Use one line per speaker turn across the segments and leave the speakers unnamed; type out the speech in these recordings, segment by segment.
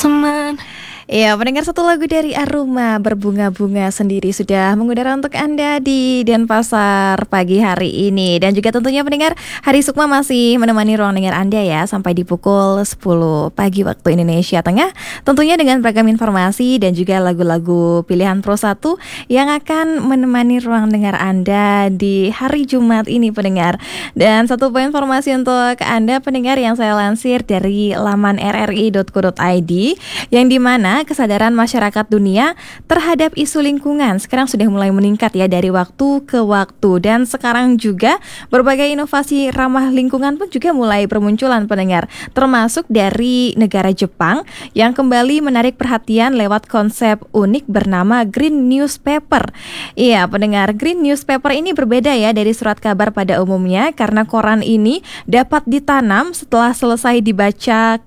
teman.
Ya, pendengar, satu lagu dari Aroma Berbunga-bunga sendiri sudah mengudara untuk Anda di Denpasar pagi hari ini. Dan juga tentunya pendengar, Hari Sukma masih menemani ruang dengar Anda ya sampai di pukul 10 pagi waktu Indonesia Tengah. Tentunya dengan beragam informasi dan juga lagu-lagu pilihan Pro 1 yang akan menemani ruang dengar Anda di hari Jumat ini pendengar. Dan satu poin informasi untuk Anda pendengar yang saya lansir dari laman rri.co.id, yang dimana kesadaran masyarakat dunia terhadap isu lingkungan sekarang sudah mulai meningkat ya dari waktu ke waktu. Dan sekarang juga berbagai inovasi ramah lingkungan pun juga mulai bermunculan pendengar, termasuk dari negara Jepang yang kembali menarik perhatian lewat konsep unik bernama Green Newspaper. Iya pendengar, Green Newspaper ini berbeda ya dari surat kabar pada umumnya karena koran ini dapat ditanam setelah selesai dibaca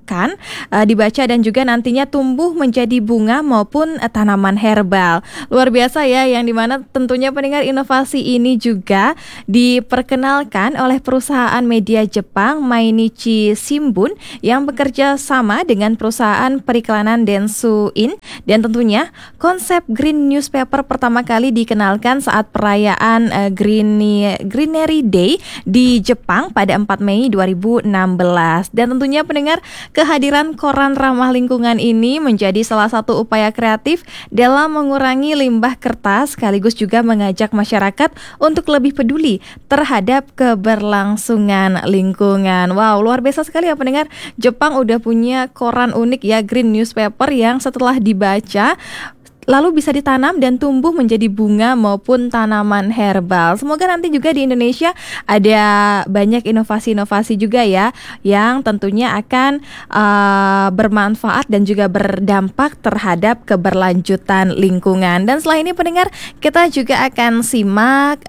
dan juga nantinya tumbuh menjadi bunga maupun tanaman herbal. Luar biasa ya, yang dimana tentunya pendengar inovasi ini juga diperkenalkan oleh perusahaan media Jepang Mainichi Shimbun yang bekerja sama dengan perusahaan periklanan Dentsu In. Dan tentunya konsep Green Newspaper pertama kali dikenalkan saat perayaan Greenery Day di Jepang pada 4 Mei 2016. Dan tentunya pendengar, kehadiran koran ramah lingkungan ini menjadi salah satu upaya kreatif dalam mengurangi limbah kertas sekaligus juga mengajak masyarakat untuk lebih peduli terhadap keberlangsungan lingkungan. Wow, luar biasa sekali ya pendengar. Jepang udah punya koran unik ya, Green Newspaper, yang setelah dibaca lalu bisa ditanam dan tumbuh menjadi bunga maupun tanaman herbal. Semoga nanti juga di Indonesia ada banyak inovasi-inovasi juga ya, yang tentunya akan bermanfaat dan juga berdampak terhadap keberlanjutan lingkungan. Dan setelah ini pendengar, kita juga akan simak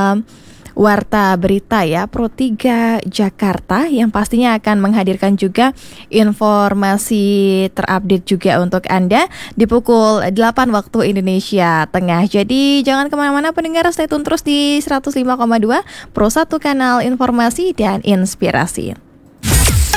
Warta Berita ya, Pro 3 Jakarta, yang pastinya akan menghadirkan juga informasi terupdate juga untuk Anda di pukul 8 waktu Indonesia Tengah. Jadi jangan kemana-mana pendengar, stay tune terus di 105,2 Pro 1, kanal informasi dan inspirasi.